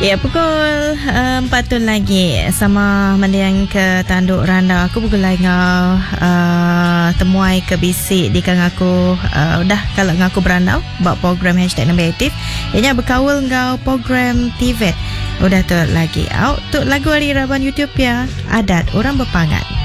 Ya, pukul 4 tu lagi sama mendiang ke tanduk randa. Aku pukul ngau temuai ke bisik di kang aku dah kalau ngaku berandau buat program hashtag Nambai Aktif. Ianya berkawal ngau program TVET. Udah tu lagi out tu lagu hari Raban YouTube ya. Adat orang berpangat.